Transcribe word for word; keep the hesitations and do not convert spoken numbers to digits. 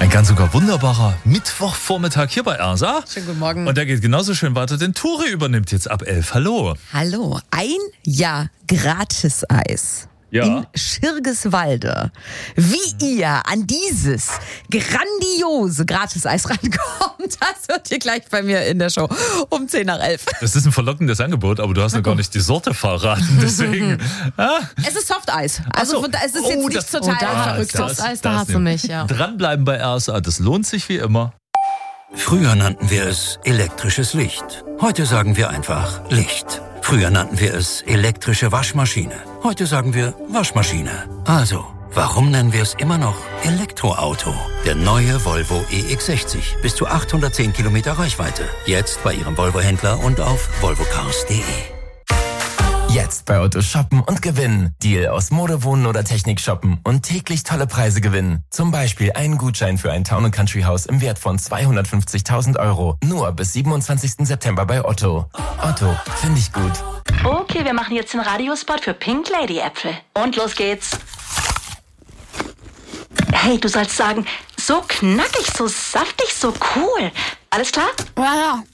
Ein ganz sogar wunderbarer Mittwochvormittag hier bei R S A. Schönen guten Morgen. Und der geht genauso schön weiter, denn Turi übernimmt jetzt ab elf. Hallo. Hallo, ein Jahr Gratis-Eis. Ja. In Schirgiswalde. Wie ihr an dieses grandiose Gratis-Eis rankommt, das hört ihr gleich bei mir in der Show um zehn nach elf. Das ist ein verlockendes Angebot, aber du hast noch gar nicht die Sorte verraten. Deswegen. ah. Es ist Softeis. Also so. es ist Oh, jetzt das- nicht total oh, da- verrückt. das- Softeis, da das hast du nimmt. mich, ja. Dranbleiben bei R S A, das lohnt sich wie immer. Früher nannten wir es elektrisches Licht. Heute sagen wir einfach Licht. Früher nannten wir es elektrische Waschmaschine. Heute sagen wir Waschmaschine. Also, warum nennen wir es immer noch Elektroauto? Der neue Volvo E X sechzig. Bis zu achthundertzehn Kilometer Reichweite. Jetzt bei Ihrem Volvo-Händler und auf volvocars punkt de. Jetzt bei Otto shoppen und gewinnen. Deal aus Mode, Wohnen oder Technik shoppen und täglich tolle Preise gewinnen. Zum Beispiel einen Gutschein für ein Town- und Country-Haus im Wert von zweihundertfünfzigtausend Euro. Nur bis siebenundzwanzigsten September bei Otto. Otto, finde ich gut. Okay, wir machen jetzt den Radiospot für Pink Lady Äpfel. Und los geht's. Hey, du sollst sagen, so knackig, so saftig, so cool. Alles klar? Ja, ja.